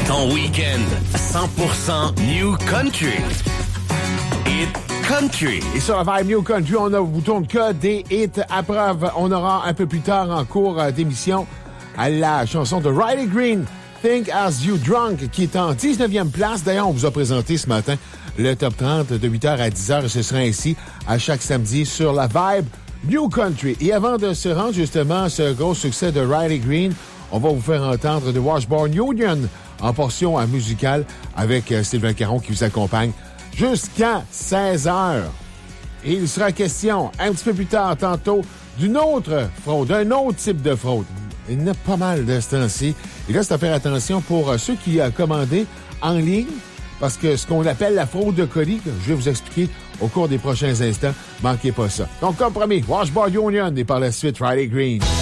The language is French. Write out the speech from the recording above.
Ton week-end 100% New Country. Hit Country. Et sur la vibe New Country, on a bouton de cas des hits à preuve. On aura un peu plus tard en cours d'émission à la chanson de Riley Green, Think As You Drunk, qui est en 19e place. D'ailleurs, on vous a présenté ce matin le top 30 de 8h à 10h. Et ce sera ainsi à chaque samedi sur la vibe New Country. Et avant de se rendre justement à ce gros succès de Riley Green, on va vous faire entendre The Washburn Union en portion musicale avec Sylvain Caron qui vous accompagne jusqu'à 16h. Et il sera question un petit peu plus tard, tantôt, d'une autre fraude, d'un autre type de fraude. Il y en a pas mal de ce temps-ci. Et là, c'est à faire attention pour ceux qui commandé en ligne, parce que ce qu'on appelle la fraude de colis, que je vais vous expliquer au cours des prochains instants, manquez pas ça. Donc, comme promis, Washburn Union et par la suite Riley Green.